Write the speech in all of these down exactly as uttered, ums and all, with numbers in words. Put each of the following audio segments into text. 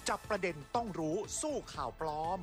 จับประเด็นต้องรู้สู้ข่าวปลอม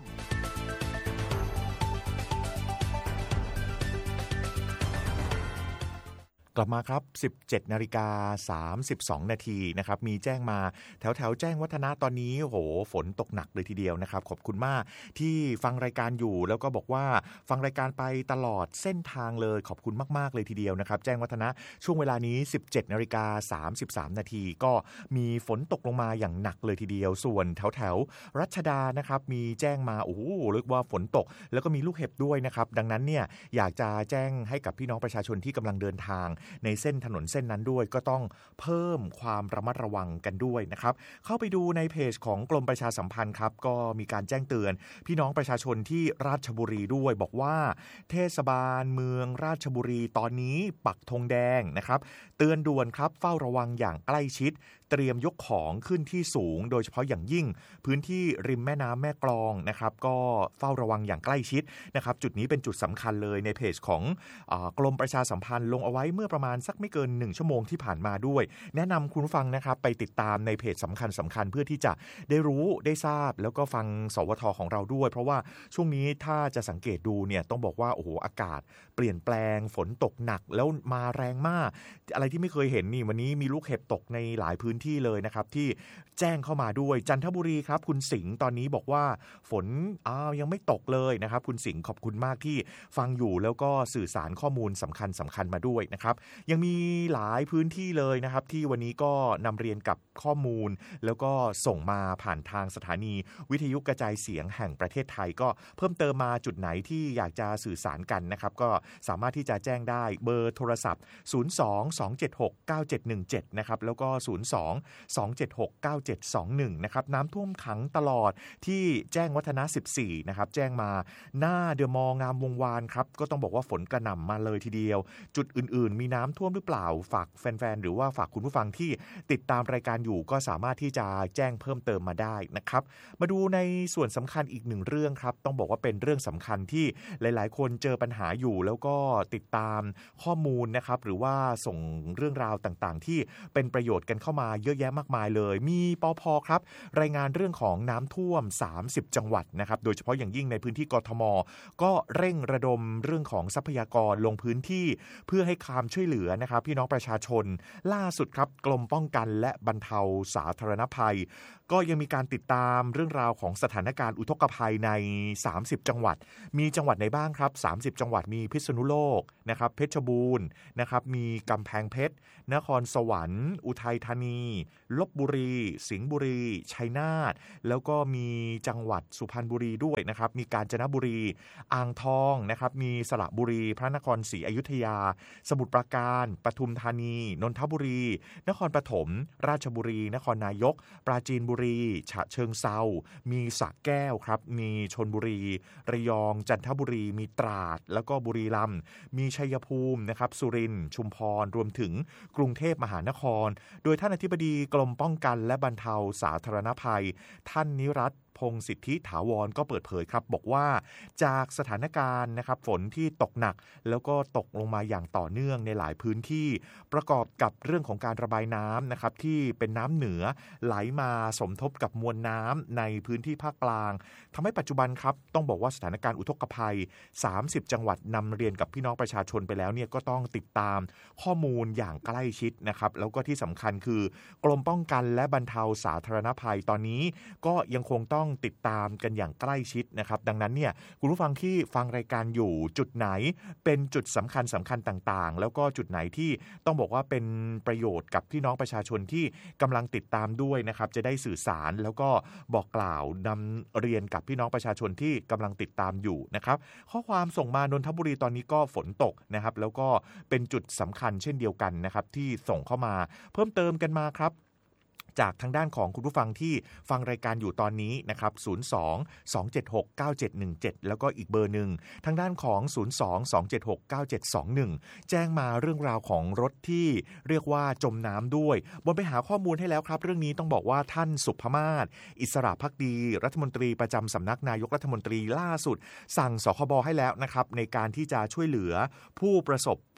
กลับมาครับ สิบเจ็ดนาฬิกาสามสิบสอง นาทีนะครับมีแจ้งมาแถวแถวแจ้งวัฒนะตอนนี้โหฝนตกหนักเลยทีเดียวนะครับขอบคุณมากที่ฟังรายการอยู่แล้วก็บอกว่าฟังรายการไปตลอดเส้นทางเลยขอบคุณมากๆเลยทีเดียวนะครับแจ้งวัฒนะช่วงเวลานี้ สิบเจ็ดนาฬิกาสามสิบสาม นาทีก็มีฝนตกลงมาอย่างหนักเลยทีเดียวส่วนแถวแถวรัชดานะครับมีแจ้งมาโอ้โหเรียกว่าฝนตกแล้วก็มีลูกเห็บด้วยนะครับดังนั้นเนี่ยอยากจะแจ้งให้กับพี่น้องประชาชนที่กำลังเดินทางในเส้นถนนเส้นนั้นด้วยก็ต้องเพิ่มความระมัดระวังกันด้วยนะครับเข้าไปดูในเพจของกรมประชาสัมพันธ์ครับก็มีการแจ้งเตือนพี่น้องประชาชนที่ราชบุรีด้วยบอกว่าเทศบาลเมืองราชบุรีตอนนี้ปักธงแดงนะครับเตือนด่วนครับเฝ้าระวังอย่างใกล้ชิดเตรียมยกของขึ้นที่สูงโดยเฉพาะอย่างยิ่งพื้นที่ริมแม่น้ำแม่กลองนะครับก็เฝ้าระวังอย่างใกล้ชิดนะครับจุดนี้เป็นจุดสำคัญเลยในเพจของอ่ากรมประชาสัมพันธ์ลงเอาไว้เมื่อประมาณสักไม่เกินหนึ่งชั่วโมงที่ผ่านมาด้วยแนะนำคุณผู้ฟังนะครับไปติดตามในเพจสำคัญสำคัญเพื่อที่จะได้รู้ได้ทราบแล้วก็ฟังสวทของเราด้วยเพราะว่าช่วงนี้ถ้าจะสังเกตดูเนี่ยต้องบอกว่าโอ้โหอากาศเปลี่ยนแปลงฝนตกหนักแล้วมาแรงมากอะไรที่ไม่เคยเห็นนี่วันนี้มีลูกเห็บตกในหลายพื้นที่เลยนะครับที่แจ้งเข้ามาด้วยจันทบุรีครับคุณสิงห์ตอนนี้บอกว่าฝนอ้าวยังไม่ตกเลยนะครับคุณสิงห์ขอบคุณมากที่ฟังอยู่แล้วก็สื่อสารข้อมูลสำคัญสำคัญมาด้วยนะครับยังมีหลายพื้นที่เลยนะครับที่วันนี้ก็นำเรียนกับข้อมูลแล้วก็ส่งมาผ่านทางสถานีวิทยุกระจายเสียงแห่งประเทศไทยก็เพิ่มเติมมาจุดไหนที่อยากจะสื่อสารกันนะครับก็สามารถที่จะแจ้งได้เบอร์โทรศัพท์ศูนย์ สอง สอง เจ็ด หก เก้า เจ็ด หนึ่ง เจ็ดนะครับแล้วก็ศูนย์ สอง สอง เจ็ด หก เก้า เจ็ด สอง หนึ่งนะครับน้ำท่วมขังตลอดที่แจ้งวัฒนะสิบสี่นะครับแจ้งมาหน้าเดอะมอลล์งามวงวานครับก็ต้องบอกว่าฝนกระหน่ำมาเลยทีเดียวจุดอื่นๆมีน้ำท่วมหรือเปล่าฝากแฟนๆหรือว่าฝากคุณผู้ฟังที่ติดตามรายการอยู่ก็สามารถที่จะแจ้งเพิ่มเติมมาได้นะครับมาดูในส่วนสำคัญอีกหนึ่งเรื่องครับต้องบอกว่าเป็นเรื่องสำคัญที่หลายๆคนเจอปัญหาอยู่แล้วก็ติดตามข้อมูลนะครับหรือว่าส่งเรื่องราวต่างๆที่เป็นประโยชน์กันเข้ามาเยอะแยะมากมายเลยมีปภ.ครับรายงานเรื่องของน้ำท่วมสามสิบจังหวัดนะครับโดยเฉพาะอย่างยิ่งในพื้นที่กทม.ก็เร่งระดมเรื่องของทรัพยากรลงพื้นที่เพื่อให้ความช่วยเหลือนะครับพี่น้องประชาชนล่าสุดครับกรมป้องกันและบรรเทาสาธารณภัยก็ยังมีการติดตามเรื่องราวของสถานการณ์อุทกภัยในสามสิบจังหวัดมีจังหวัดไหนบ้างครับสามสิบจังหวัดมีพิษณุโลกนะครับเพชรบูรณ์นะครับมีกำแพงเพชรนครสวรรค์อุทัยธานีลพบุรีสิงห์บุรีชัยนาทแล้วก็มีจังหวัดสุพรรณบุรีด้วยนะครับมีกาญจนบุรีอ่างทองนะครับมีสระบุรีพระนครศรีอยุธยาสมุทรปราการปทุมธานีนนทบุรีนครปฐมราชบุรีนครนายกปราจีนบุรีฉะเชิงเทรามีสระแก้วครับมีชลบุรีระยองจันทบุรีมีตราดแล้วก็บุรีรัมย์มีชัยภูมินะครับสุรินทร์ชุมพรรวมถึงกรุงเทพมหานครโดยท่านอธิบดีกรมป้องกันและบรรเทาสาธารณภัยท่านนิรัตน์พงษ์สิทธิถาวรก็เปิดเผยครับบอกว่าจากสถานการณ์นะครับฝนที่ตกหนักแล้วก็ตกลงมาอย่างต่อเนื่องในหลายพื้นที่ประกอบกับเรื่องของการระบายน้ำนะครับที่เป็นน้ำเหนือไหลมาสมทบกับมวลน้ำในพื้นที่ภาคกลางทำให้ปัจจุบันครับต้องบอกว่าสถานการณ์อุทกภัยสามสิบจังหวัดนำเรียนกับพี่น้องประชาชนไปแล้วเนี่ยก็ต้องติดตามข้อมูลอย่างใกล้ชิดนะครับแล้วก็ที่สำคัญคือกรมป้องกันและบรรเทาสาธารณภัยตอนนี้ก็ยังคงต้องติดตามกันอย่างใกล้ชิดนะครับดังนั้นเนี่ยคุณผู้ฟังที่ฟังรายการอยู่จุดไหนเป็นจุดสำคัญสำคัญต่างๆแล้วก็จุดไหนที่ต้องบอกว่าเป็นประโยชน์กับพี่น้องประชาชนที่กำลังติดตามด้วยนะครับจะได้สื่อสารแล้วก็บอกกล่าวนำเรียนกับพี่น้องประชาชนที่กำลังติดตามอยู่นะครับข้อความส่งมานนทบุรีตอนนี้ก็ฝนตกนะครับแล้วก็เป็นจุดสำคัญเช่นเดียวกันนะครับที่ส่งเข้ามาเพิ่มเติมกันมาครับจากทางด้านของคุณผู้ฟังที่ฟังรายการอยู่ตอนนี้นะครับศูนย์ สอง สอง เจ็ด หก เก้า เจ็ด หนึ่ง เจ็ดแล้วก็อีกเบอร์หนึ่งทางด้านของศูนย์ สอง สอง เจ็ด หก เก้า เจ็ด สอง หนึ่งแจ้งมาเรื่องราวของรถที่เรียกว่าจมน้ำด้วยบนไปหาข้อมูลให้แล้วครับเรื่องนี้ต้องบอกว่าท่านสุภมาศอิสระภักดีรัฐมนตรีประจำสำนักนายกรัฐมนตรีล่าสุดสั่งสคบให้แล้วนะครับในการที่จะช่วยเหลือผู้ประสบ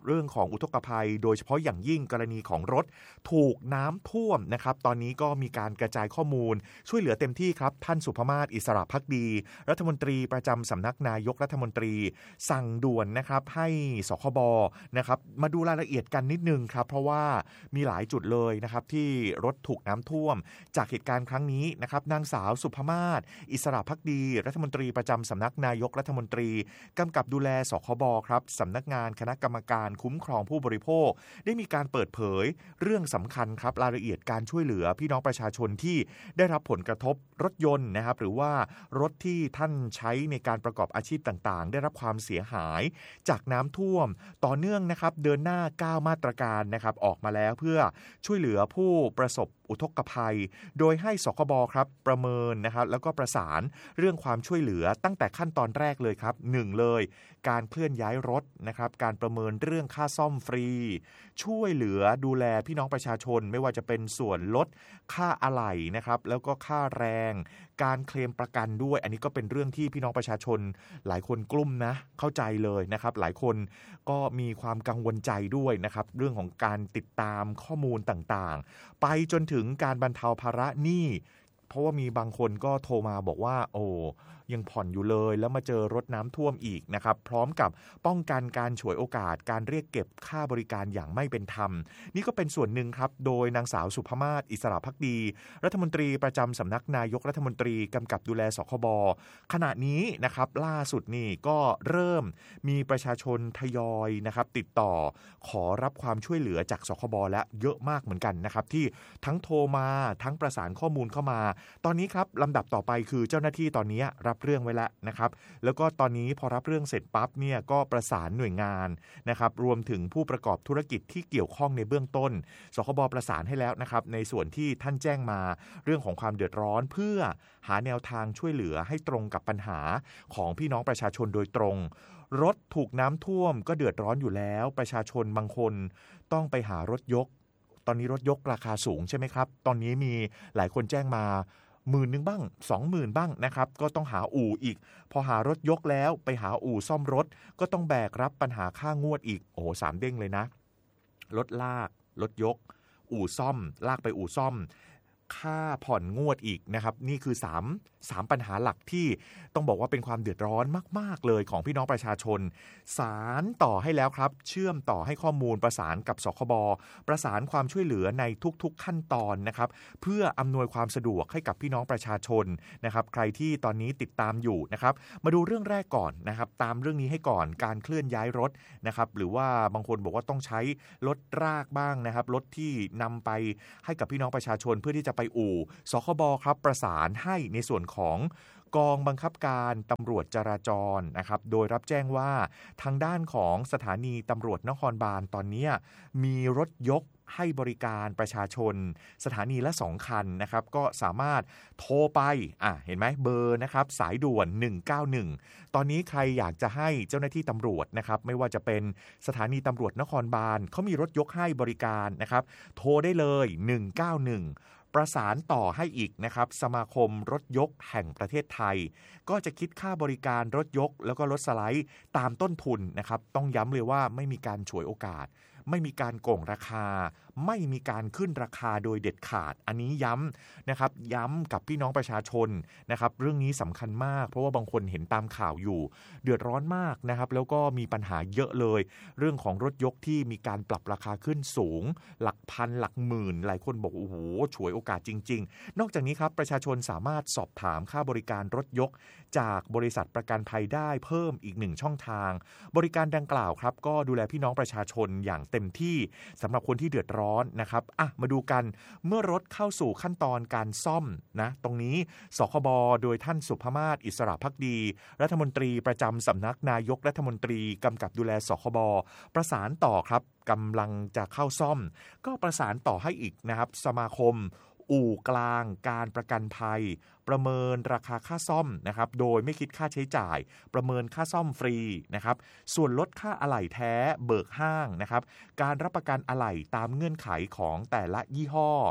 เรื่องของอุทกภัยโดยเฉพาะอย่างยิ่งกรณีของรถถูกน้ำท่วมนะครับตอนนี้ก็มีการกระจายข้อมูลช่วยเหลือเต็มที่ครับท่านสุภมาศอิสระภักดีรัฐมนตรีประจำสำนักนายกรัฐมนตรีสั่งด่วนนะครับให้สคบนะครับมาดูรายละเอียดกันนิดนึงครับเพราะว่ามีหลายจุดเลยนะครับที่รถถูกน้ำท่วมจากเหตุการณ์ครั้งนี้นะครับนางสาวสุภมาศอิสระภักดีรัฐมนตรีประจำสำนักนายกรัฐมนตรีกำกับดูแลสคบครับสำนักงานคณะกรรมการคุ้มครองผู้บริโภคได้มีการเปิดเผยเรื่องสำคัญครับรายละเอียดการช่วยเหลือพี่น้องประชาชนที่ได้รับผลกระทบรถยนต์นะครับหรือว่ารถที่ท่านใช้ในการประกอบอาชีพต่างๆได้รับความเสียหายจากน้ำท่วมต่อเนื่องนะครับเดินหน้าก้าวมาตรการนะครับออกมาแล้วเพื่อช่วยเหลือผู้ประสบอุทกภัยโดยให้สคบครับประเมินนะครับแล้วก็ประสานเรื่องความช่วยเหลือตั้งแต่ขั้นตอนแรกเลยครับหนึ่งเลยการเคลื่อนย้ายรถนะครับการประเมินเรื่องค่าซ่อมฟรีช่วยเหลือดูแลพี่น้องประชาชนไม่ว่าจะเป็นส่วนลดค่าอะไหล่นะครับแล้วก็ค่าแรงการเคลมประกันด้วยอันนี้ก็เป็นเรื่องที่พี่น้องประชาชนหลายคนกลุ้มนะเข้าใจเลยนะครับหลายคนก็มีความกังวลใจด้วยนะครับเรื่องของการติดตามข้อมูลต่างๆไปจนถึงการบรรเทาภาระหนี้เพราะว่ามีบางคนก็โทรมาบอกว่าโอ้ยังผ่อนอยู่เลยแล้วมาเจอรถน้ำท่วมอีกนะครับพร้อมกับป้องกันการฉวยโอกาสการเรียกเก็บค่าบริการอย่างไม่เป็นธรรมนี่ก็เป็นส่วนหนึ่งครับโดยนางสาวสุภมาศอิสระภักดีรัฐมนตรีประจำสำนักนายกรัฐมนตรีกำกับดูแลสคบขณะนี้นะครับล่าสุดนี่ก็เริ่มมีประชาชนทยอยนะครับติดต่อขอรับความช่วยเหลือจากสคบและเยอะมากเหมือนกันนะครับที่ทั้งโทรมาทั้งประสานข้อมูลเข้ามาตอนนี้ครับลำดับต่อไปคือเจ้าหน้าที่ตอนนี้รับเรื่องไว้แล้วนะครับแล้วก็ตอนนี้พอรับเรื่องเสร็จปั๊บเนี่ยก็ประสานหน่วยงานนะครับรวมถึงผู้ประกอบธุรกิจที่เกี่ยวข้องในเบื้องต้นสคบประสานให้แล้วนะครับในส่วนที่ท่านแจ้งมาเรื่องของความเดือดร้อนเพื่อหาแนวทางช่วยเหลือให้ตรงกับปัญหาของพี่น้องประชาชนโดยตรงรถถูกน้ำท่วมก็เดือดร้อนอยู่แล้วประชาชนบางคนต้องไปหารถยกตอนนี้รถยกราคาสูงใช่ไหมครับตอนนี้มีหลายคนแจ้งมาหมื่นนึงบ้าง สองหมื่น บ้างนะครับก็ต้องหาอู่อีกพอหารถยกแล้วไปหาอู่ซ่อมรถก็ต้องแบกรับปัญหาค่างวดอีกโอ้โหสามเด้งเลยนะรถลากรถยกอู่ซ่อมลากไปอู่ซ่อมค่าผ่อนงวดอีกนะครับนี่คือสาม สามปัญหาหลักที่ต้องบอกว่าเป็นความเดือดร้อนมากๆเลยของพี่น้องประชาชนสารต่อให้แล้วครับเชื่อมต่อให้ข้อมูลประสานกับสคบประสานความช่วยเหลือในทุกๆขั้นตอนนะครับเพื่ออำนวยความสะดวกให้กับพี่น้องประชาชนนะครับใครที่ตอนนี้ติดตามอยู่นะครับมาดูเรื่องแรกก่อนนะครับตามเรื่องนี้ให้ก่อนการเคลื่อนย้ายรถนะครับหรือว่าบางคนบอกว่าต้องใช้รถรากบ้างนะครับรถที่นำไปให้กับพี่น้องประชาชนเพื่อที่จะไปอู่สคบครับประสานให้ในส่วนของกองบังคับการตำรวจจราจรนะครับโดยรับแจ้งว่าทางด้านของสถานีตำรวจนครบาลตอนนี้มีรถยกให้บริการประชาชนสถานีละสองคันนะครับก็สามารถโทรไปอ่ะเห็นไหมเบอร์นะครับสายด่วนหนึ่งเก้าหนึ่งตอนนี้ใครอยากจะให้เจ้าหน้าที่ตำรวจนะครับไม่ว่าจะเป็นสถานีตำรวจนครบาลเขามีรถยกให้บริการนะครับโทรได้เลยหนึ่งเก้าหนึ่งประสานต่อให้อีกนะครับสมาคมรถยกแห่งประเทศไทยก็จะคิดค่าบริการรถยกแล้วก็รถสไลด์ตามต้นทุนนะครับต้องย้ำเลยว่าไม่มีการฉวยโอกาสไม่มีการโกงราคาไม่มีการขึ้นราคาโดยเด็ดขาดอันนี้ย้ำนะครับย้ำกับพี่น้องประชาชนนะครับเรื่องนี้สำคัญมากเพราะว่าบางคนเห็นตามข่าวอยู่เดือดร้อนมากนะครับแล้วก็มีปัญหาเยอะเลยเรื่องของรถยกที่มีการปรับราคาขึ้นสูงหลักพันหลักหมื่นหลายคนบอกโอ้โหฉวยโอกาสจริงๆนอกจากนี้ครับประชาชนสามารถสอบถามค่าบริการรถยกจากบริษัทประกันภัยได้เพิ่มอีกหนึ่งช่องทางบริการดังกล่าวครับก็ดูแลพี่น้องประชาชนอย่างเต็มที่สำหรับคนที่เดือดร้อนนะครับอ่ะมาดูกันเมื่อรถเข้าสู่ขั้นตอนการซ่อมนะตรงนี้สคบโดยท่านสุภมาศอิสระภักดีรัฐมนตรีประจำสำนักนายกรัฐมนตรีกำกับดูแลสคบประสานต่อครับกำลังจะเข้าซ่อมก็ประสานต่อให้อีกนะครับสมาคมอู่กลางการประกันภัยประเมินราคาค่าซ่อมนะครับโดยไม่คิดค่าใช้จ่ายประเมินค่าซ่อมฟรีนะครับส่วนลดค่าอะไหล่แท้เบิกห้างนะครับการรับประกันอะไหล่ตามเงื่อนไขของแต่ละยี่ห้อ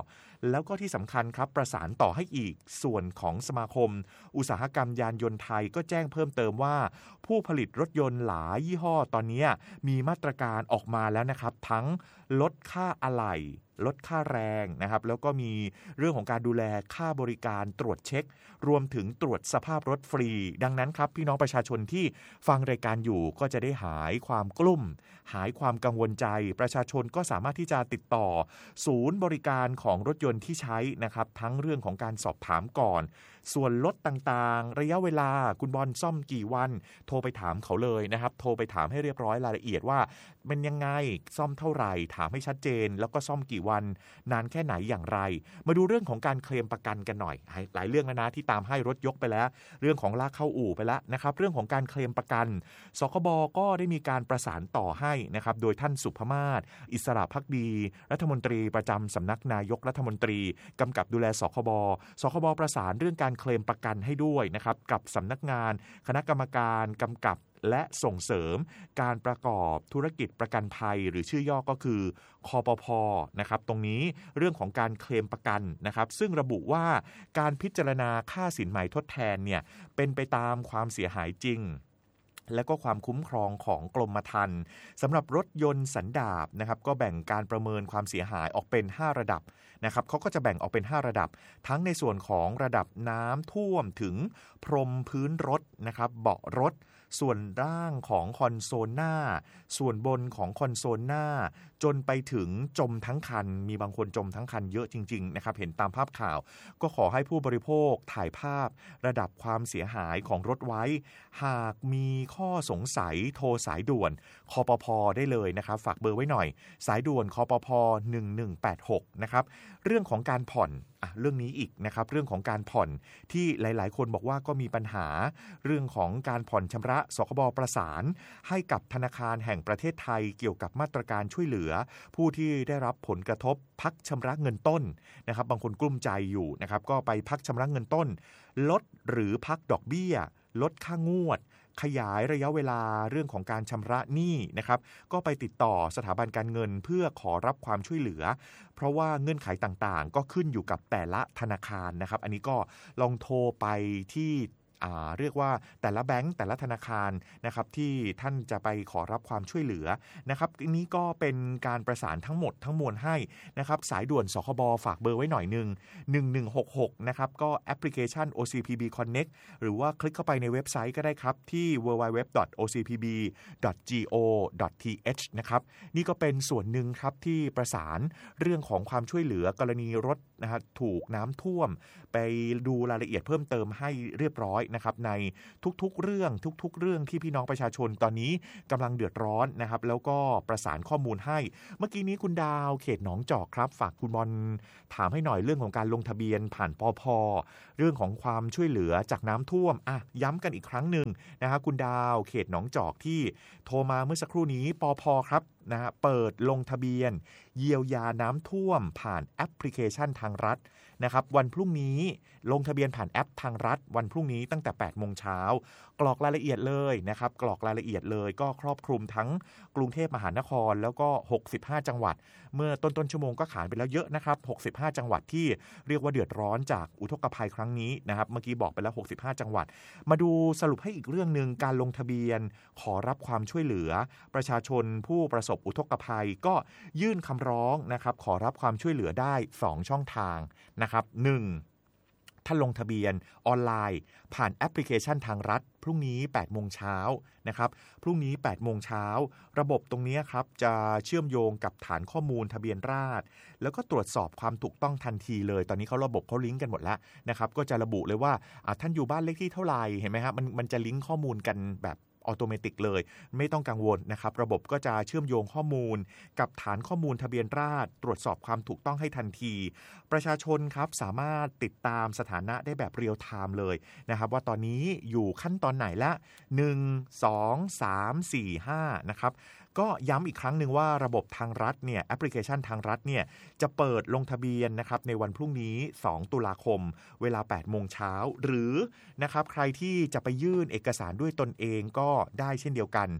แล้วก็ที่สำคัญครับประสานต่อให้อีกส่วนของสมาคมอุตสาหกรรมยานยนต์ไทยก็แจ้งเพิ่มเติมว่าผู้ผลิตรถยนต์หลายยี่ห้อตอนนี้มีมาตรการออกมาแล้วนะครับทั้งลดค่าอะไหล่ลดค่าแรงนะครับแล้วก็มีเรื่องของการดูแลค่าบริการตรวจเช็ครวมถึงตรวจสภาพรถฟรีดังนั้นครับพี่น้องประชาชนที่ฟังรายการอยู่ก็จะได้หายความกลุ้มหายความกังวลใจประชาชนก็สามารถที่จะติดต่อศูนย์บริการของรถยนต์ที่ใช้นะครับทั้งเรื่องของการสอบถามก่อนส่วนลดต่างๆระยะเวลาคุณบอลซ่อมกี่วันโทรไปถามเขาเลยนะครับโทรไปถามให้เรียบร้อยรายละเอียดว่าเป็นยังไงซ่อมเท่าไหร่ถามให้ชัดเจนแล้วก็ซ่อมกี่วันนานแค่ไหนอย่างไรมาดูเรื่องของการเคลมประกันกันหน่อยหลายเรื่องแล้วนะที่ตามให้รถยกไปแล้วเรื่องของลากเข้าอู่ไปแล้วนะครับเรื่องของการเคลมประกันสคบก็ได้มีการประสานต่อให้นะครับโดยท่านสุภมาศอิสระภักดีรัฐมนตรีประจำสำนักนายกรัฐมนตรีกำกับดูแลสคบสคบประสานเรื่องการเคลมประกันให้ด้วยนะครับกับสำนักงานคณะกรรมการกำกับและส่งเสริมการประกอบธุรกิจประกันภัยหรือชื่อย่อก็คือคปภ.นะครับตรงนี้เรื่องของการเคลมประกันนะครับซึ่งระบุว่าการพิจารณาค่าสินใหม่ทดแทนเนี่ยเป็นไปตามความเสียหายจริงและก็ความคุ้มครองของกรมธรรม์สำหรับรถยนต์สันดาปนะครับก็แบ่งการประเมินความเสียหายออกเป็นห้าระดับนะครับเขาก็จะแบ่งออกเป็นห้าระดับทั้งในส่วนของระดับน้ำท่วมถึงพรมพื้นรถนะครับเบาะรถส่วนล่างของคอนโซลหน้าส่วนบนของคอนโซลหน้าจนไปถึงจมทั้งคันมีบางคนจมทั้งคันเยอะจริงๆนะครับเห็นตามภาพข่าวก็ขอให้ผู้บริโภคถ่ายภาพระดับความเสียหายของรถไว้หากมีข้อสงสัยโทรสายด่วนคปภ.ได้เลยนะครับฝากเบอร์ไว้หน่อยสายด่วนคปภ.หนึ่งหนึ่งแปดหกนะครับเรื่องของการผ่อนอ่ะเรื่องนี้อีกนะครับเรื่องของการผ่อนที่หลายๆคนบอกว่าก็มีปัญหาเรื่องของการผ่อนชำระสคบประสานให้กับธนาคารแห่งประเทศไทยเกี่ยวกับมาตรการช่วยเหลือผู้ที่ได้รับผลกระทบพักชำระเงินต้นนะครับบางคนกลุ้มใจอยู่นะครับก็ไปพักชำระเงินต้นลดหรือพักดอกเบี้ยลดค่างวดขยายระยะเวลาเรื่องของการชำระหนี้นะครับก็ไปติดต่อสถาบันการเงินเพื่อขอรับความช่วยเหลือเพราะว่าเงื่อนไขต่างๆก็ขึ้นอยู่กับแต่ละธนาคารนะครับอันนี้ก็ลองโทรไปที่เรียกว่าแต่ละแบงก์แต่ละธนาคารนะครับที่ท่านจะไปขอรับความช่วยเหลือนะครับนี้ก็เป็นการประสานทั้งหมดทั้งมวลให้นะครับสายด่วนสคบฝากเบอร์ไว้หน่อยนึงหนึ่งหนึ่งหกหกนะครับก็แอปพลิเคชัน โอ ซี พี บี Connect หรือว่าคลิกเข้าไปในเว็บไซต์ก็ได้ครับที่ ดับเบิลยู ดับเบิลยู ดับเบิลยู ดอท โอ ซี พี บี ดอท จี โอ ดอท ที เอช นะครับนี่ก็เป็นส่วนหนึ่งครับที่ประสานเรื่องของความช่วยเหลือกรณีรถนะฮะถูกน้ำท่วมไปดูรายละเอียดเพิ่มเติมให้เรียบร้อยนะครับในทุกๆเรื่องทุกๆเรื่องที่พี่น้องประชาชนตอนนี้กำลังเดือดร้อนนะครับแล้วก็ประสานข้อมูลให้เมื่อกี้นี้คุณดาวเขตหนองจอกครับฝากคุณบอลถามให้หน่อยเรื่องของการลงทะเบียนผ่านปภ.เรื่องของความช่วยเหลือจากน้ำท่วมอ่ะย้ำกันอีกครั้งหนึ่งนะฮะคุณดาวเขตหนองจอกที่โทรมาเมื่อสักครู่นี้ปภ.ครับนะฮะเปิดลงทะเบียนเยียวยาน้ำท่วมผ่านแอปพลิเคชันทางรัฐนะครับวันพรุ่งนี้ลงทะเบียนผ่านแอปทางรัฐวันพรุ่งนี้ตั้งแต่แปดโมงเช้ากรอกรายละเอียดเลยนะครับกรอกรายละเอียดเลยก็ครอบคลุมทั้งกรุงเทพมหานครแล้วก็หกสิบห้าจังหวัดเมื่อต้นต้นชั่วโมงก็ขานไปแล้วเยอะนะครับหกสิบห้าจังหวัดที่เรียกว่าเดือดร้อนจากอุทกภัยครั้งนี้นะครับเมื่อกี้บอกไปแล้วหกสิบห้าจังหวัดมาดูสรุปให้อีกเรื่องนึงการลงทะเบียนขอรับความช่วยเหลือประชาชนผู้ประสบอุทกภัยก็ยื่นคำร้องนะครับขอรับความช่วยเหลือได้สองช่องทางนะครับหนึ่งท่านลงทะเบียนออนไลน์ผ่านแอปพลิเคชันทางรัฐพรุ่งนี้แปดโมงเช้านะครับพรุ่งนี้แปดโมงเช้าระบบตรงนี้ครับจะเชื่อมโยงกับฐานข้อมูลทะเบียนราษฎร์แล้วก็ตรวจสอบความถูกต้องทันทีเลยตอนนี้เขาระบบเขาลิงก์กันหมดแล้วนะครับก็จะระบุเลยว่าท่านอยู่บ้านเลขที่เท่าไหร่เห็นไหมครับมันมันจะลิงก์ข้อมูลกันแบบออโตเมติกเลยไม่ต้องกังวลนะครับระบบก็จะเชื่อมโยงข้อมูลกับฐานข้อมูลทะเบียนราษฎร์ตรวจสอบความถูกต้องให้ทันทีประชาชนครับสามารถติดตามสถานะได้แบบเรียลไทม์เลยนะครับว่าตอนนี้อยู่ขั้นตอนไหนละหนึ่ง สอง สาม สี่ ห้านะครับก็ย้ำอีกครั้งหนึ่งว่าระบบทางรัฐเนี่ยแอปพลิเคชันทางรัฐเนี่ยจะเปิดลงทะเบียนนะครับในวันพรุ่งนี้สองตุลาคมเวลาแปดโมงเช้าหรือนะครับใครที่จะไปยื่นเอกสารด้วยตนเองก็ได้เช่นเดียวกัน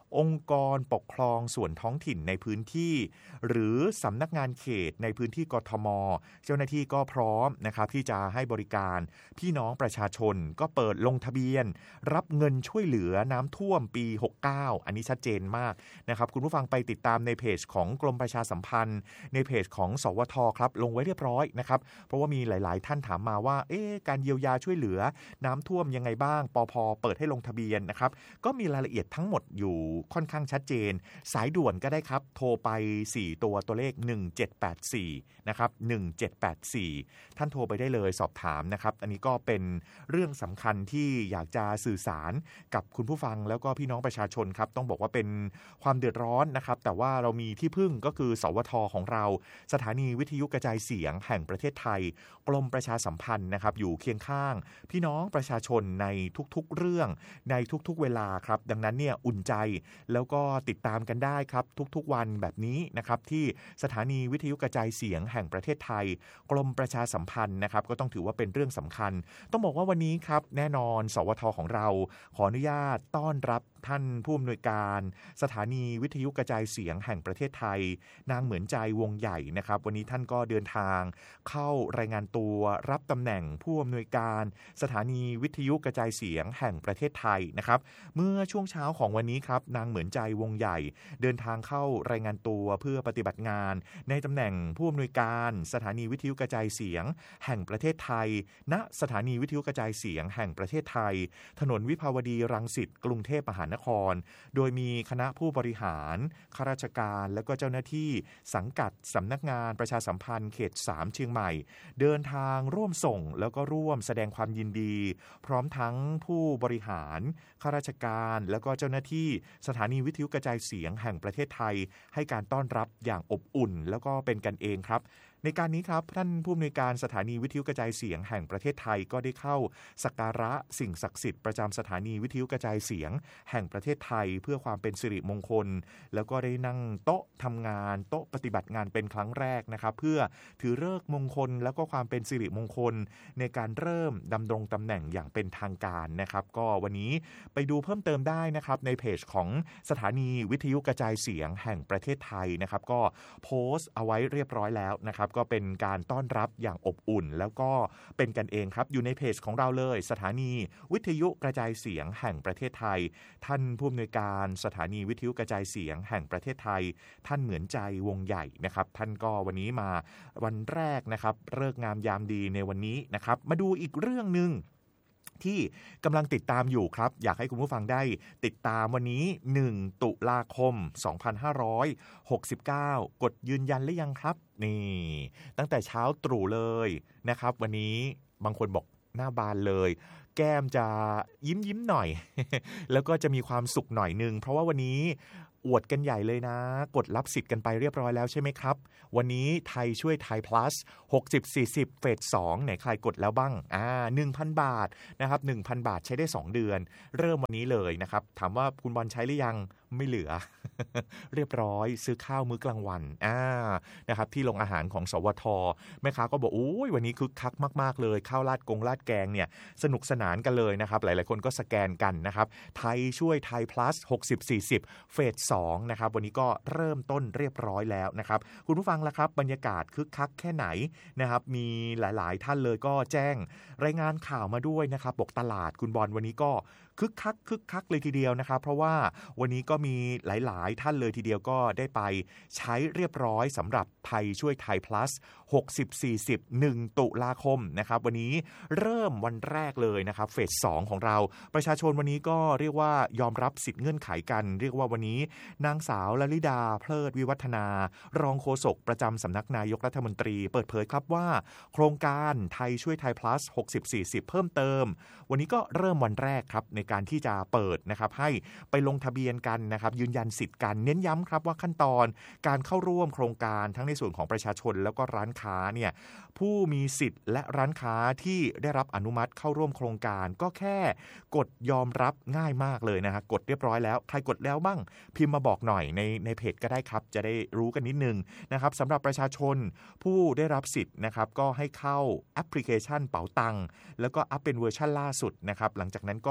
องค์กรปกครองส่วนท้องถิ่นในพื้นที่หรือสำนักงานเขตในพื้นที่กทม.เจ้าหน้าที่ก็พร้อมนะครับที่จะให้บริการพี่น้องประชาชนก็เปิดลงทะเบียนรับเงินช่วยเหลือน้ำท่วมปีหกสิบเก้าอันนี้ชัดเจนมากนะครับคุณผู้ฟังไปติดตามในเพจของกรมประชาสัมพันธ์ในเพจของสวทครับลงไว้เรียบร้อยนะครับเพราะว่ามีหลายๆท่านถามมาว่าเอ๊ะการเยียวยาช่วยเหลือน้ำท่วมยังไงบ้างปพเปิดให้ลงทะเบียนนะครับก็มีรายละเอียดทั้งหมดอยู่ค่อนข้างชัดเจนสายด่วนก็ได้ครับโทรไปสี่ตัวตัวเลขหนึ่งเจ็ดแปดสี่นะครับหนึ่งเจ็ดแปดสี่ท่านโทรไปได้เลยสอบถามนะครับอันนี้ก็เป็นเรื่องสำคัญที่อยากจะสื่อสารกับคุณผู้ฟังแล้วก็พี่น้องประชาชนครับต้องบอกว่าเป็นความเดือดร้อนนะครับแต่ว่าเรามีที่พึ่งก็คือสวทของเราสถานีวิทยุกระจายเสียงแห่งประเทศไทยกรมประชาสัมพันธ์นะครับอยู่เคียงข้างพี่น้องประชาชนในทุกๆเรื่องในทุกๆเวลาครับดังนั้นเนี่ยอุ่นใจแล้วก็ติดตามกันได้ครับทุกๆวันแบบนี้นะครับที่สถานีวิทยุกระจายเสียงแห่งประเทศไทยกรมประชาสัมพันธ์นะครับก็ต้องถือว่าเป็นเรื่องสำคัญต้องบอกว่าวันนี้ครับแน่นอนสวทของเราขออนุญาตต้อนรับท่านผู้อำนวยการสถานีวิทยุกระจายเสียงแห่งประเทศไทยนางเหมือนใจวงใหญ่นะครับวันนี้ท่านก็เดินทางเข้ารายงานตัวรับตำแหน่งผู้อำนวยการสถานีวิทยุกระจายเสียงแห่งประเทศไทยนะครับเมื่อช่วงเช้าของวันนี้ครับนางเหมือนใจวงใหญ่เดินทางเข้ารายงานตัวเพื่อปฏิบัติงานในตำแหน่งผู้อำนวยการสถานีวิทยุกระจายเสียงแห่งประเทศไทยณสถานีวิทยุกระจายเสียงแห่งประเทศไทยถนนวิภาวดีรังสิตกรุงเทพมหานครโดยมีคณะผู้บริหารข้าราชการและก็เจ้าหน้าที่สังกัดสำนักงานประชาสัมพันธ์เขตสามเชียงใหม่เดินทางร่วมส่งแล้วก็ร่วมแสดงความยินดีพร้อมทั้งผู้บริหารข้าราชการแล้วก็เจ้าหน้าที่สถานีวิทยุกระจายเสียงแห่งประเทศไทยให้การต้อนรับอย่างอบอุ่นแล้วก็เป็นกันเองครับในการนี้ครับท่านผู้อำนวยการสถานีวิทยุกระจายเสียงแห่งประเทศไทยก็ได้เข้าสักการะสิ่งศักดิ์สิทธิ์ประจำสถานีวิทยุกระจายเสียงแห่งประเทศไทยเพื่อความเป็นสิริมงคลแล้วก็ได้นั่งโต๊ะทำงานโต๊ะปฏิบัติงานเป็นครั้งแรกนะครับเพื่อถือฤกษ์มงคลแล้วก็ความเป็นสิริมงคลในการเริ่มดำรงตำแหน่งอย่างเป็นทางการนะครับก็วันนี้ไปดูเพิ่มเติมได้นะครับในเพจของสถานีวิทยุกระจายเสียงแห่งประเทศไทยนะครับก็โพสต์เอาไว้เรียบร้อยแล้วนะครับก็เป็นการต้อนรับอย่างอบอุ่นแล้วก็เป็นกันเองครับอยู่ในเพจของเราเลยสถานีวิทยุกระจายเสียงแห่งประเทศไทยท่านผู้อำนวยการสถานีวิทยุกระจายเสียงแห่งประเทศไทยท่านเหมือนใจวงใหญ่นะครับท่านก็วันนี้มาวันแรกนะครับฤกษ์งามยามดีในวันนี้นะครับมาดูอีกเรื่องนึงที่กำลังติดตามอยู่ครับอยากให้คุณผู้ฟังได้ติดตามวันนี้หนึ่งตุลาคมสองพันห้าร้อยหกสิบเก้ากดยืนยันหรือยังครับนี่ตั้งแต่เช้าตรู่เลยนะครับวันนี้บางคนบอกหน้าบานเลยแก้มจะยิ้มยิ้มหน่อย แล้วก็จะมีความสุขหน่อยนึงเพราะว่าวันนี้อวดกันใหญ่เลยนะกดรับสิทธิ์กันไปเรียบร้อยแล้วใช่ไหมครับวันนี้ไทยช่วยไทย plus หกสิบ สี่สิบเฟสสองไหนใครกดแล้วบ้างอ่า หนึ่งพัน บาทนะครับ หนึ่งพัน บาทใช้ได้สองเดือนเริ่มวันนี้เลยนะครับถามว่าคุณบอลใช้หรือยังไม่เหลือ เรียบร้อยซื้อข้าวมื้อกลางวันอ่านะครับที่โรงอาหารของสวทแม่ค้าก็บอกโอ้ยวันนี้คึกคักมากๆเลยข้าวราดกงราดแกงเนี่ยสนุกสนานกันเลยนะครับหลายๆคนก็สแกนกันนะครับไทยช่วยไทย plus หกสิบ สี่สิบเฟสสองนะครับวันนี้ก็เริ่มต้นเรียบร้อยแล้วนะครับคุณผู้ฟังล่ะครับบรรยากาศคึกคักแค่ไหนนะครับมีหลายๆท่านเลยก็แจ้งรายงานข่าวมาด้วยนะครับบอกตลาดคุณบอลวันนี้ก็คึกคักคึกคักเลยทีเดียวนะครับเพราะว่าวันนี้ก็มีหลายๆท่านเลยทีเดียวก็ได้ไปใช้เรียบร้อยสำหรับไทยช่วยไทย plus หกสิบ สี่สิบ หนึ่งตุลาคมนะครับวันนี้เริ่มวันแรกเลยนะครับเฟสสองของเราประชาชนวันนี้ก็เรียกว่ายอมรับสิทธิ์เงื่อนไขกันเรียกว่าวันนี้นางสาวลลิดาเพลิดวิวัฒนารองโฆษกประจำสำนักนายกรัฐมนตรีเปิดเผยครับว่าโครงการไทยช่วยไทย plus หกสิบ สี่สิบเพิ่มเติมวันนี้ก็เริ่มวันแรกครับในการที่จะเปิดนะครับให้ไปลงทะเบียนกันนะครับยืนยันสิทธิ์กันเน้นย้ำครับว่าขั้นตอนการเข้าร่วมโครงการทั้งในส่วนของประชาชนแล้วก็ร้านค้าเนี่ยผู้มีสิทธิ์และร้านค้าที่ได้รับอนุมัติเข้าร่วมโครงการก็แค่กดยอมรับง่ายมากเลยนะฮะกดเรียบร้อยแล้วใครกดแล้วบ้างพิมพ์มาบอกหน่อยในในเพจก็ได้ครับจะได้รู้กันนิดนึงนะครับสำหรับประชาชนผู้ได้รับสิทธิ์นะครับก็ให้เข้าแอปพลิเคชันเป๋าตังแล้วก็อัพเป็นเวอร์ชันล่าสุดนะครับหลังจากนั้นก็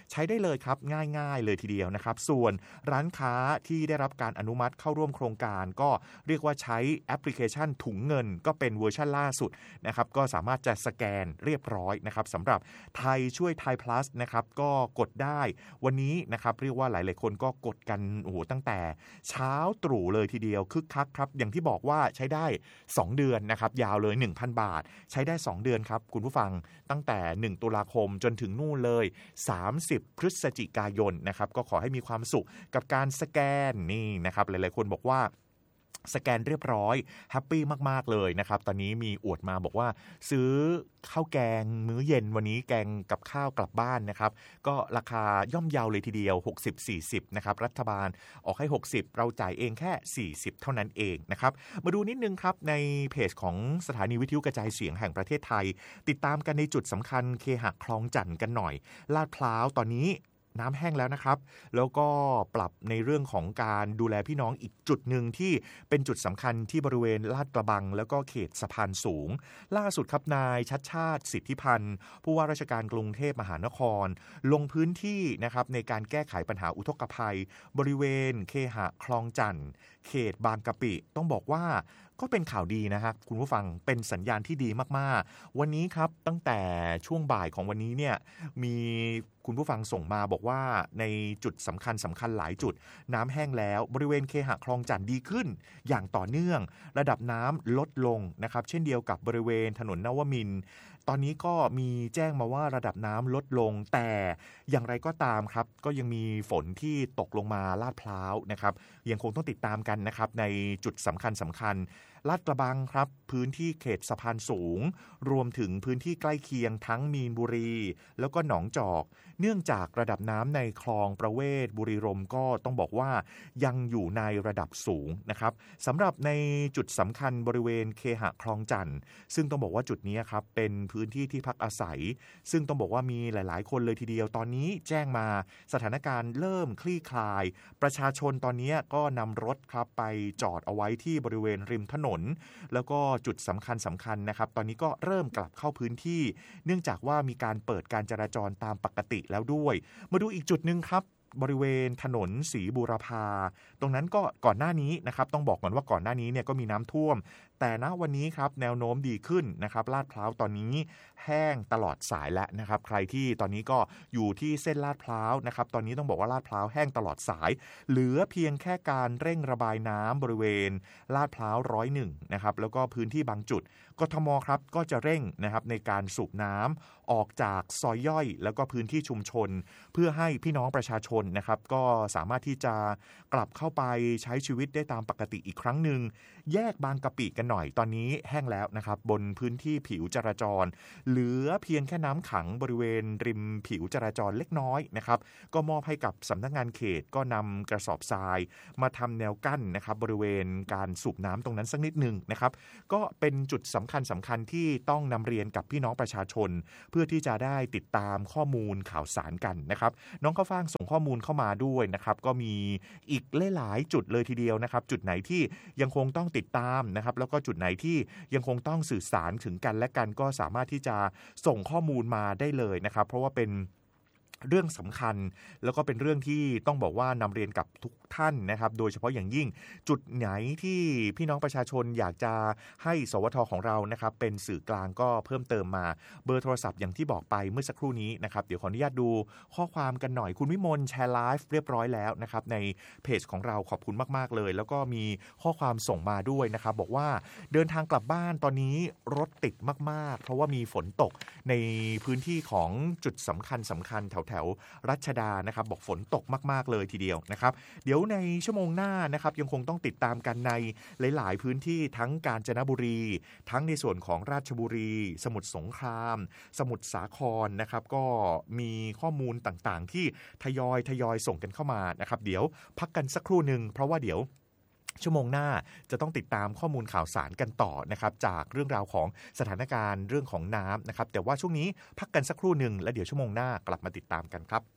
ใช้ได้เลยครับง่ายๆเลยทีเดียวนะครับส่วนร้านค้าที่ได้รับการอนุมัติเข้าร่วมโครงการก็เรียกว่าใช้แอปพลิเคชันถุงเงินก็เป็นเวอร์ชันล่าสุดนะครับก็สามารถจะสแกนเรียบร้อยนะครับสำหรับไทยช่วยไทย plus นะครับก็กดได้วันนี้นะครับเรียกว่าหลายๆคนก็กดกันโอ้โหตั้งแต่เช้าตรู่เลยทีเดียวคึกคักครับอย่างที่บอกว่าใช้ได้สองเดือนนะครับยาวเลย หนึ่งพัน บาทใช้ได้สองเดือนครับคุณผู้ฟังตั้งแต่หนึ่งตุลาคมจนถึงนู่นเลยสามสิบพฤศจิกายนนะครับก็ขอให้มีความสุขกับการสแกนนี่นะครับหลายๆคนบอกว่าสแกนเรียบร้อยแฮปปี้มากๆเลยนะครับตอนนี้มีอวดมาบอกว่าซื้อข้าวแกงมื้อเย็นวันนี้แกงกับข้าวกลับบ้านนะครับก็ราคาย่อมเยาเลยทีเดียว หกสิบ สี่สิบ นะครับรัฐบาลออกให้หกสิบเราจ่ายเองแค่สี่สิบเท่านั้นเองนะครับมาดูนิดนึงครับในเพจของสถานีวิทยุกระจายเสียงแห่งประเทศไทยติดตามกันในจุดสำคัญเคหะคลองจั่นกันหน่อยลาดพร้าวตอนนี้น้ำแห้งแล้วนะครับแล้วก็ปรับในเรื่องของการดูแลพี่น้องอีกจุดหนึ่งที่เป็นจุดสำคัญที่บริเวณลาดกระบังแล้วก็เขตสะพานสูงล่าสุดครับนายชัชชาติสิทธิพันธ์ผู้ว่าราชการกรุงเทพมหานครลงพื้นที่นะครับในการแก้ไขปัญหาอุทกภัยบริเวณเคหะคลองจั่นเขตบางกะปิต้องบอกว่าก็เป็นข่าวดีนะครับคุณผู้ฟังเป็นสัญญาณที่ดีมากๆวันนี้ครับตั้งแต่ช่วงบ่ายของวันนี้เนี่ยมีคุณผู้ฟังส่งมาบอกว่าในจุดสำคัญสำคัญหลายจุดน้ำแห้งแล้วบริเวณเคหะคลองจั่นดีขึ้นอย่างต่อเนื่องระดับน้ำลดลงนะครับเช่นเดียวกับบริเวณถนนนวมินทร์ตอนนี้ก็มีแจ้งมาว่าระดับน้ำลดลงแต่อย่างไรก็ตามครับก็ยังมีฝนที่ตกลงมาลาดพร้าวนะครับยังคงต้องติดตามกันนะครับในจุดสำคัญสำคัญลาดกระบังครับพื้นที่เขตสะพานสูงรวมถึงพื้นที่ใกล้เคียงทั้งมีนบุรีแล้วก็หนองจอกเนื่องจากระดับน้ำในคลองประเวศบุรีรมย์ก็ต้องบอกว่ายังอยู่ในระดับสูงนะครับสำหรับในจุดสำคัญบริเวณเคหะคลองจั่นซึ่งต้องบอกว่าจุดนี้ครับเป็นพื้นที่ที่พักอาศัยซึ่งต้องบอกว่ามีหลายๆคนเลยทีเดียวตอนนี้แจ้งมาสถานการณ์เริ่มคลี่คลายประชาชนตอนนี้ก็นำรถครับไปจอดเอาไว้ที่บริเวณริมถนนแล้วก็จุดสำคัญสำคัญนะครับตอนนี้ก็เริ่มกลับเข้าพื้นที่เนื่องจากว่ามีการเปิดการจราจรตามปกติแล้วด้วยมาดูอีกจุดนึงครับบริเวณถนนศรีบูรพาตรงนั้นก็ก่อนหน้านี้นะครับต้องบอกก่อนว่าก่อนหน้านี้เนี่ยก็มีน้ำท่วมแต่ณวันนี้ครับแนวโน้มดีขึ้นนะครับลาดพร้าวตอนนี้แห้งตลอดสายแล้วนะครับใครที่ตอนนี้ก็อยู่ที่เส้นลาดพร้าวนะครับตอนนี้ต้องบอกว่าลาดพร้าวแห้งตลอดสายเหลือเพียงแค่การเร่งระบายน้ำบริเวณลาดพร้าวร้อยหนึ่งนะครับแล้วก็พื้นที่บางจุดกทมครับก็จะเร่งนะครับในการสูบน้ำออกจากซอยย่อยแล้วก็พื้นที่ชุมชนเพื่อให้พี่น้องประชาชนนะครับก็สามารถที่จะกลับเข้าไปใช้ชีวิตได้ตามปกติอีกครั้งหนึ่งแยกบางกะปิกันหน่อยตอนนี้แห้งแล้วนะครับบนพื้นที่ผิวจราจรเหลือเพียงแค่น้ำขังบริเวณริมผิวจราจรเล็กน้อยนะครับก็มอบให้กับสำนักงานเขตก็นำกระสอบทรายมาทำแนวกั้นนะครับบริเวณการสูบน้ำตรงนั้นสักนิดนึงนะครับก็เป็นจุดสำคัญสำคัญที่ต้องนำเรียนกับพี่น้องประชาชนเพื่อที่จะได้ติดตามข้อมูลข่าวสารกันนะครับน้องข้าวฟ่างส่งข้อมูลเข้ามาด้วยนะครับก็มีอีกหลายๆจุดเลยทีเดียวนะครับจุดไหนที่ยังคงต้องติดตามนะครับแล้วก็จุดไหนที่ยังคงต้องสื่อสารถึงกันและกันก็สามารถที่จะส่งข้อมูลมาได้เลยนะครับเพราะว่าเป็นเรื่องสำคัญแล้วก็เป็นเรื่องที่ต้องบอกว่านำเรียนกับทุกท่านนะครับโดยเฉพาะอย่างยิ่งจุดไหนที่พี่น้องประชาชนอยากจะให้สวทของเรานะครับเป็นสื่อกลางก็เพิ่มเติมมาเบอร์โทรศัพท์อย่างที่บอกไปเมื่อสักครู่นี้นะครับเดี๋ยวขออนุญาตดูข้อความกันหน่อยคุณวิมลแชร์ไลฟ์เรียบร้อยแล้วนะครับในเพจของเราขอบคุณมากๆเลยแล้วก็มีข้อความส่งมาด้วยนะครับบอกว่าเดินทางกลับบ้านตอนนี้รถติดมากๆเพราะว่ามีฝนตกในพื้นที่ของจุดสำคัญสำคัญแถวแถวรัชดานะครับบอกฝนตกมากๆเลยทีเดียวนะครับเดี๋ยวในชั่วโมงหน้านะครับยังคงต้องติดตามกันในหลายๆพื้นที่ทั้งกาญจนบุรีทั้งในส่วนของราชบุรีสมุทรสงครามสมุทรสาครนะครับก็มีข้อมูลต่างๆที่ทยอยทยอยส่งกันเข้ามานะครับเดี๋ยวพักกันสักครู่นึงเพราะว่าเดี๋ยวชั่วโมงหน้าจะต้องติดตามข้อมูลข่าวสารกันต่อนะครับจากเรื่องราวของสถานการณ์เรื่องของน้ำนะครับแต่ว่าช่วงนี้พักกันสักครู่หนึ่งแล้วเดี๋ยวชั่วโมงหน้ากลับมาติดตามกันครับ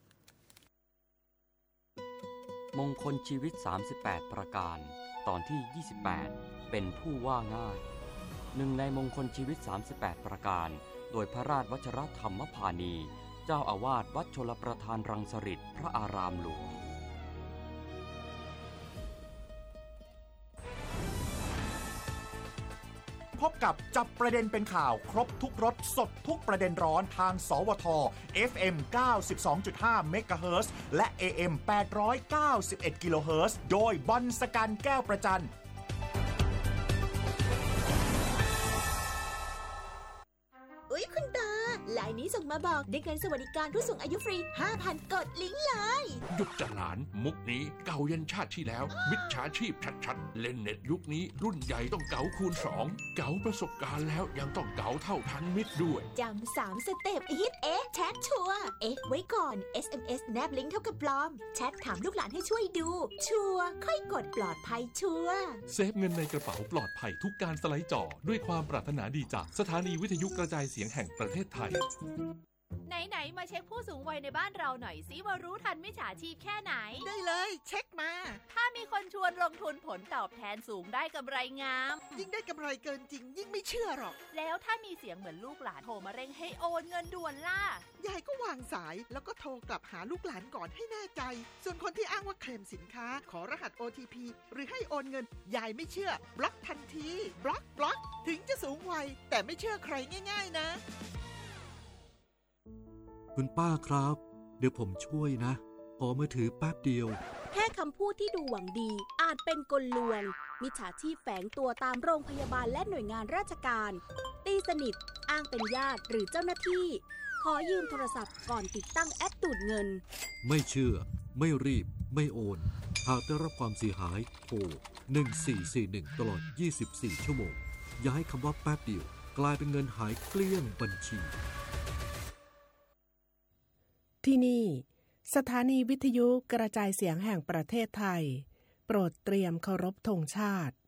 มงคลชีวิตสามสิบแปดประการตอนที่ยี่สิบแปดเป็นผู้ว่าง่ายหนึ่งในมงคลชีวิตสามสิบแปดประการโดยพระราชวชรธรรมพานีเจ้าจ้าอาวาสวัดชลประทานรังสฤษฎ์พระอารามหลวงพบกับจับประเด็นเป็นข่าวครบทุกรสสดทุกประเด็นร้อนทางสวท เอฟ เอ็ม เก้าสิบสองจุดห้า เมกะเฮิรตซ์และ เอ เอ็ม แปดร้อยเก้าสิบเอ็ด กิโลเฮิรตซ์โดยบอลสกันแก้วประจันอุ๊ยคุณตาไลน์นี้ส่งมาบอกได้เงินสวัสดิการผู้สูงอายุฟรี ห้าพัน กดลิงก์เลยหยุดจะหลานมุกนี้เก่ายันชาติที่แล้วมิจฉาชีพชัดๆเล่นเน็ตยุคนี้รุ่นใหญ่ต้องเก๋าคูณสองเก๋าประสบการณ์แล้วยังต้องเก๋าเท่าทันมิตรด้วยจำสามสเต็ปฮิตเอ๊ะแชทชัวร์เอ๊ะไว้ก่อน เอส เอ็ม เอส แนบลิงก์เท่ากับปลอมแชทถามลูกหลานให้ช่วยดูชัวร์ค่อยกดปลอดภัยชัวร์เซฟเงินในกระเป๋าปลอดภัยทุกการสไลด์จอด้วยความปรารถนาดีจากสถานีวิทยุกระจายเสียงแห่งประเทศไทยไหนๆมาเช็คผู้สูงวัยในบ้านเราหน่อยสิว่ารู้ทันมิจฉาชีพแค่ไหนได้เลยเช็คมาถ้ามีคนชวนลงทุนผลตอบแทนสูงได้กำไรงามยิ่งได้กำไรเกินจริงยิ่งไม่เชื่อหรอกแล้วถ้ามีเสียงเหมือนลูกหลานโทรมาเร่งให้โอนเงินด่วนล่ะยายก็วางสายแล้วก็โทรกลับหาลูกหลานก่อนให้แน่ใจส่วนคนที่อ้างว่าเคลมสินค้าขอรหัส โอ ที พี หรือให้โอนเงินยายไม่เชื่อบล็อกทันทีบล็อกบล็อกถึงจะสูงวัยแต่ไม่เชื่อใครง่ายๆนะคุณป้าครับเดี๋ยวผมช่วยนะขอมือถือแป๊บเดียวแค่คำพูดที่ดูหวังดีอาจเป็นกลลวงมิจฉาชีพแฝงตัวตามโรงพยาบาลและหน่วยงานราชการตีสนิทอ้างเป็นญาติหรือเจ้าหน้าที่ขอยืมโทรศัพท์ก่อนติดตั้งแอปดูดเงินไม่เชื่อไม่รีบไม่โอนหากได้รับความเสียหายโทรหนึ่งสี่สี่หนึ่งตลอดยี่สิบสี่ชั่วโมงอย่าให้คำว่าแป๊บเดียวกลายเป็นเงินหายเกลี้ยงบัญชีที่นี่สถานีวิทยุกระจายเสียงแห่งประเทศไทยโปรดเตรียมเคารพธงชาติ